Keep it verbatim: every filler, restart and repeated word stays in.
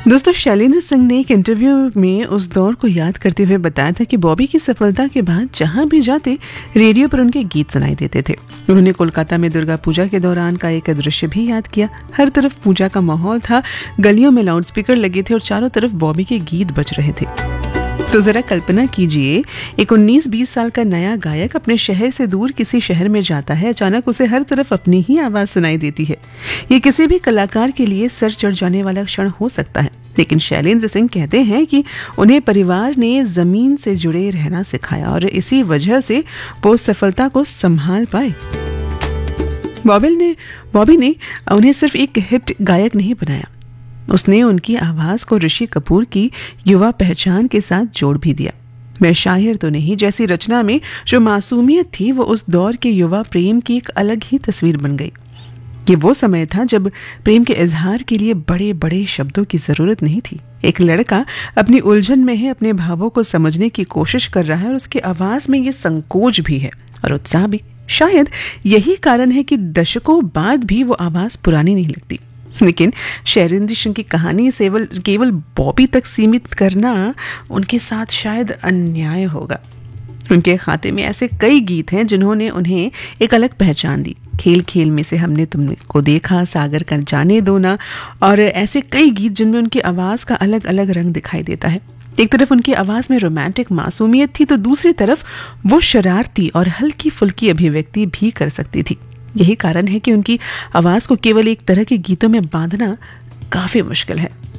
दोस्तों, शैलेंद्र सिंह ने एक इंटरव्यू में उस दौर को याद करते हुए बताया था कि बॉबी की सफलता के बाद जहां भी जाते रेडियो पर उनके गीत सुनाई देते थे। उन्होंने कोलकाता में दुर्गा पूजा के दौरान का एक दृश्य भी याद किया। हर तरफ पूजा का माहौल था, गलियों में लाउडस्पीकर लगे थे और चारों तरफ बॉबी के गीत बज रहे थे। तो जरा कल्पना कीजिए, एक उन्नीस बीस साल का नया गायक अपने शहर से दूर किसी शहर में जाता है, अचानक उसे हर तरफ अपनी ही आवाज सुनाई देती है। ये किसी भी कलाकार के लिए सर चढ़ जाने वाला क्षण हो सकता है, लेकिन शैलेंद्र सिंह कहते हैं कि उन्हें परिवार ने जमीन से जुड़े रहना सिखाया और इसी वजह से वो सफलता को संभाल पाए। बॉबी ने बॉबी ने उन्हें सिर्फ एक हिट गायक नहीं बनाया, उसने उनकी आवाज को ऋषि कपूर की युवा पहचान के साथ जोड़ भी दिया। मैं शायर तो नहीं जैसी रचना में जो मासूमियत थी, वो उस दौर के युवा प्रेम की एक अलग ही तस्वीर बन गई। ये वो समय था जब प्रेम के इजहार के लिए बड़े बड़े शब्दों की जरूरत नहीं थी। एक लड़का अपनी उलझन में है, अपने भावों को समझने की कोशिश कर रहा है और उसकी आवाज में ये संकोच भी है और उत्साह भी। शायद यही कारण है कि दशकों बाद भी वो आवाज पुरानी नहीं लगती। लेकिन शैलेंद्र सिंह की कहानी से केवल बॉबी तक सीमित करना उनके साथ शायद अन्याय होगा। उनके खाते में ऐसे कई गीत हैं जिन्होंने उन्हें एक अलग पहचान दी। खेल खेल में से हमने तुमको देखा, सागर का जाने दो ना, और ऐसे कई गीत जिनमें उनकी आवाज का अलग अलग रंग दिखाई देता है। एक तरफ उनकी आवाज में रोमांटिक मासूमियत थी, तो दूसरी तरफ वो शरारती और हल्की फुल्की अभिव्यक्ति भी कर सकती थी। यही कारण है कि उनकी आवाज को केवल एक तरह के गीतों में बांधना काफी मुश्किल है।